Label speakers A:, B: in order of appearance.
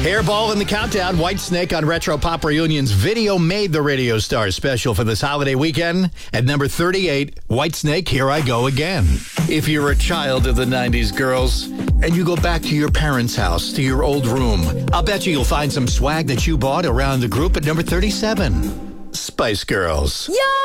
A: Hairball in the countdown. Whitesnake on Retro Pop Reunion's Video Made the Radio Star special for this holiday weekend. At number 38, Whitesnake, Here I Go Again. If you're a child of the 90s, girls, and you go back to your parents' house, to your old room, I'll bet you'll find some swag that you bought around the group at number 37. Spice Girls.
B: Yo!